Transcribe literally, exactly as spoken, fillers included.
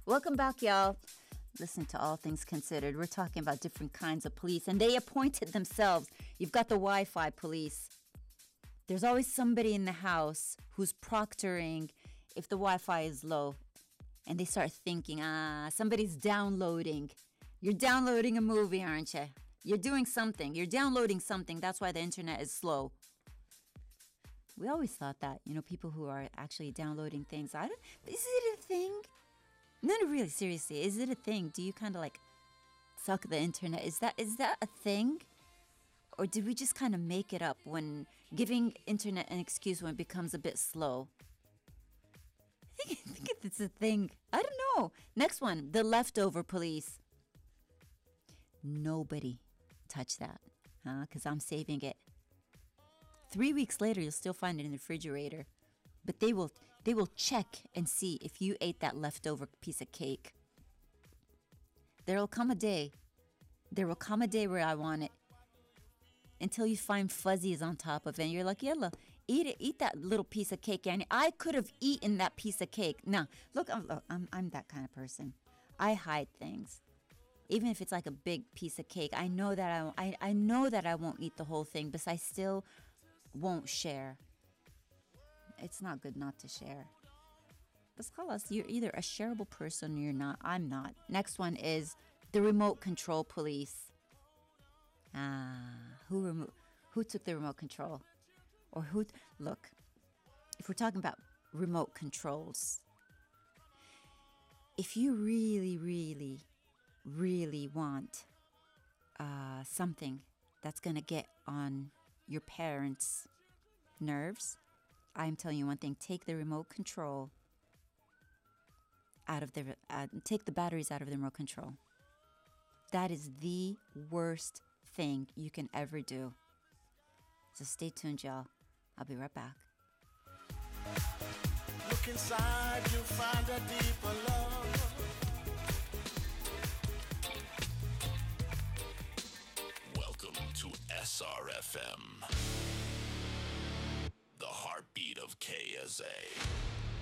Welcome back, y'all. Listen to All Things Considered. We're talking about different kinds of police, and they appointed themselves. You've got the Wi-Fi police. There's always somebody in the house who's proctoring if the Wi-Fi is low. And they start thinking, ah, somebody's downloading. You're downloading a movie, aren't you? You're doing something. You're downloading something. That's why the internet is slow. We always thought that, you know, people who are actually downloading things. I don't. Is it a thing? No, no, really, seriously, is it a thing? Do you kind of like suck the internet? Is that is that a thing? Or did we just kind of make it up when giving internet an excuse when it becomes a bit slow? I think, I think it's a thing. I don't know. Next one, the leftover police. Nobody touch that, huh? Because I'm saving it. Three weeks later, you'll still find it in the refrigerator. But they will they will check and see if you ate that leftover piece of cake. There will come a day. There will come a day where I want it. Until you find fuzzies on top of it. And you're like, yeah, look, eat it. Eat that little piece of cake. And I could have eaten that piece of cake. Now, look, I'm, look, I'm, I'm that kind of person. I hide things. Even if it's like a big piece of cake. I know that I, I, I know that I won't eat the whole thing. But I still won't share. It's not good not to share. Let's call us. You're either a shareable person or you're not. I'm not. Next one is the remote control police. Ah, who remo- who took the remote control? Or who? Th- Look, if we're talking about remote controls, if you really, really, really want uh, something that's going to get on your parents' nerves, I'm telling you one thing, take the remote control out of the, uh, take the batteries out of the remote control. That is the worst thing you can ever do. So stay tuned, y'all. I'll be right back. Look inside, you'll find a deeper love. Welcome to S R F M. The heartbeat of K S A.